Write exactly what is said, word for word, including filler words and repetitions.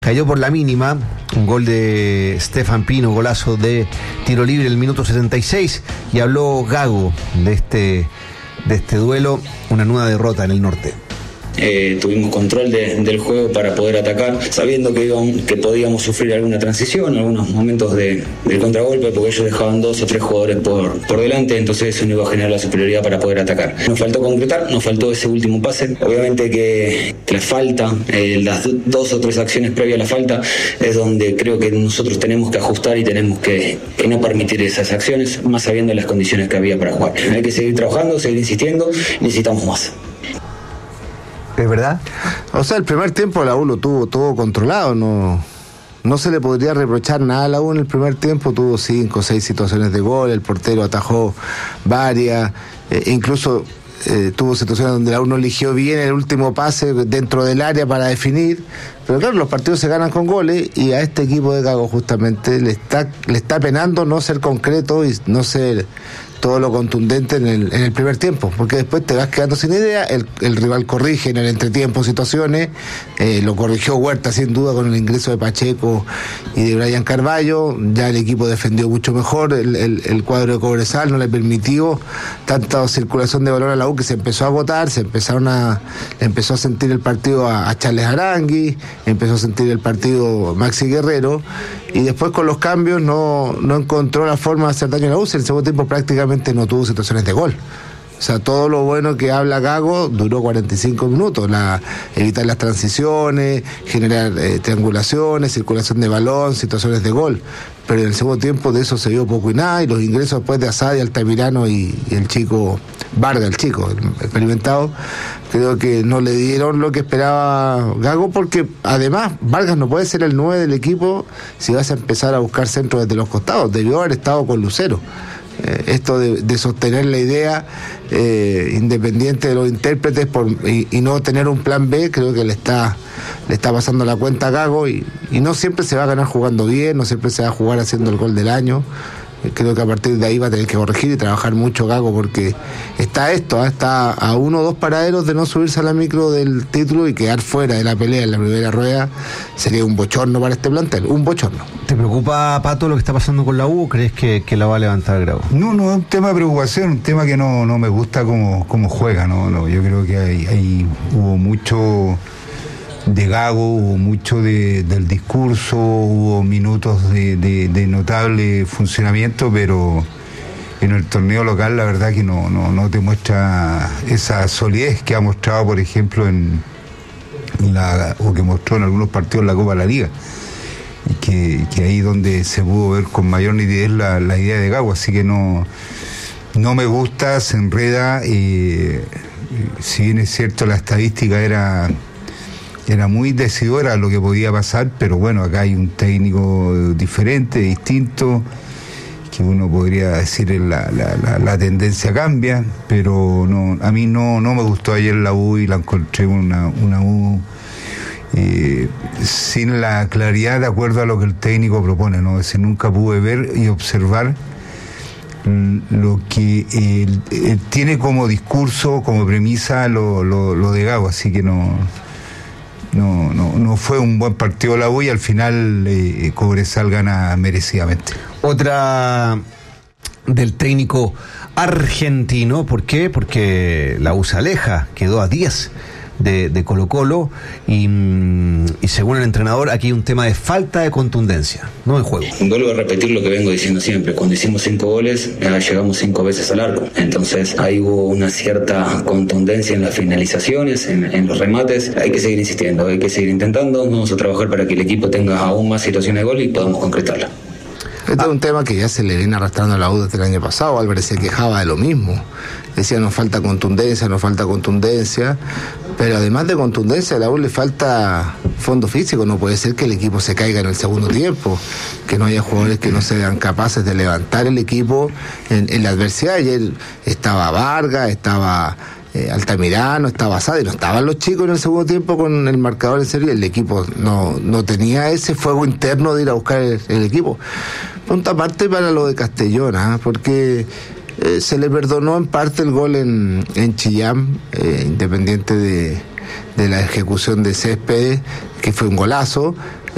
cayó por la mínima. Un gol de Stefan Pino, golazo de tiro libre en el minuto setenta y seis, y habló Gago de este, de este duelo, una nueva derrota en el norte. Eh, tuvimos control de, del juego para poder atacar, sabiendo que, íbamos, que podíamos sufrir alguna transición, algunos momentos de, del contragolpe, porque ellos dejaban dos o tres jugadores por, por delante, entonces eso no iba a generar la superioridad para poder atacar. Nos faltó concretar, nos faltó ese último pase. Obviamente que la falta, eh, las dos o tres acciones previas a la falta, es donde creo que nosotros tenemos que ajustar y tenemos que, que no permitir esas acciones, más sabiendo las condiciones que había para jugar. Hay que seguir trabajando, seguir insistiendo, necesitamos más. ¿Es verdad? O sea, el primer tiempo la U lo tuvo todo controlado, no, no se le podría reprochar nada a la U en el primer tiempo, tuvo cinco o seis situaciones de gol, el portero atajó varias, eh, incluso eh, tuvo situaciones donde la U no eligió bien el último pase dentro del área para definir, pero claro, los partidos se ganan con goles y a este equipo de Gago justamente le está, le está penando no ser concreto y no ser todo lo contundente en el, en el primer tiempo, porque después te vas quedando sin idea, el, el rival corrige en el entretiempo situaciones, eh, lo corrigió Huerta sin duda con el ingreso de Pacheco y de Brian Carballo, ya el equipo defendió mucho mejor, el, el, el cuadro de Cobresal no le permitió tanta circulación de balón a la U que se empezó a agotar, se empezaron a, empezó a sentir el partido a, a Charles Arangui, empezó a sentir el partido Maxi Guerrero, y después con los cambios no, no encontró la forma de hacer daño a la U, en el segundo tiempo prácticamente no tuvo situaciones de gol. O sea, todo lo bueno que habla Gago duró cuarenta y cinco minutos, la, evitar las transiciones, generar eh, triangulaciones, circulación de balón, situaciones de gol. Pero en el segundo tiempo de eso se vio poco y nada, y los ingresos después de Asad y Altamirano y, y el chico Vargas, el chico, el experimentado, creo que no le dieron lo que esperaba Gago, porque además Vargas no puede ser el nueve del equipo si vas a empezar a buscar centros desde los costados, debió haber estado con Lucero. Eh, esto de, de sostener la idea eh, independiente de los intérpretes por, y, y no tener un plan B, creo que le está le está pasando la cuenta a Gago y, y no siempre se va a ganar jugando bien, no siempre se va a jugar haciendo el gol del año. Eh, creo que a partir de ahí va a tener que corregir y trabajar mucho Gago, porque está esto, ¿eh? está a uno o dos paraderos de no subirse a la micro del título y quedar fuera de la pelea en la primera rueda. Sería un bochorno para este plantel, un bochorno. ¿Te preocupa, Pato, lo que está pasando con la U o crees que, que la va a levantar Grau? No, no es un tema de preocupación, un tema que no, no me gusta cómo, cómo juega, no, no, yo creo que hay, hay hubo mucho de Gago, hubo mucho de, del discurso, hubo minutos de, de, de notable funcionamiento, pero en el torneo local la verdad que no, no, no te muestra esa solidez que ha mostrado, por ejemplo, en la, o que mostró en algunos partidos en la Copa de la Liga. Que, que ahí donde se pudo ver con mayor nitidez la, la idea de Gago, así que no, no me gusta, se enreda, eh, si bien es cierto la estadística era, era muy decidora lo que podía pasar, pero bueno, acá hay un técnico diferente, distinto, que uno podría decir la, la, la, la tendencia cambia, pero no, a mí no, no me gustó ayer la U y la encontré una, una U Eh, sin la claridad de acuerdo a lo que el técnico propone, ¿no? Es decir, nunca pude ver y observar lo que él, él tiene como discurso, como premisa lo, lo, lo de Gago, así que no, no, no, no fue un buen partido la U y al final eh, Cobresal gana merecidamente. Otra del técnico argentino, ¿por qué? Porque la U se aleja, quedó a diez de, de Colo Colo y, y según el entrenador aquí hay un tema de falta de contundencia, no en juego. Vuelvo a repetir lo que vengo diciendo siempre, cuando hicimos cinco goles eh, llegamos cinco veces al arco, entonces ahí hubo una cierta contundencia en las finalizaciones, en, en los remates, hay que seguir insistiendo, hay que seguir intentando, vamos a trabajar para que el equipo tenga aún más situaciones de gol y podamos concretarla. Este ah. es un tema que ya se le viene arrastrando a la U desde el año pasado. Álvarez se quejaba de lo mismo. Decía, nos falta contundencia, nos falta contundencia. Pero además de contundencia, a la U le falta fondo físico. No puede ser que el equipo se caiga en el segundo tiempo. Que no haya jugadores que no sean capaces de levantar el equipo en, en la adversidad. Ayer estaba Vargas, estaba eh, Altamirano, estaba Asad, y no estaban los chicos en el segundo tiempo con el marcador en serio. El equipo no, no tenía ese fuego interno de ir a buscar el, el equipo. Punto aparte para lo de Castellón, ¿eh? porque eh, se le perdonó en parte el gol en, en Chillán, eh, independiente de, de la ejecución de Céspedes, que fue un golazo.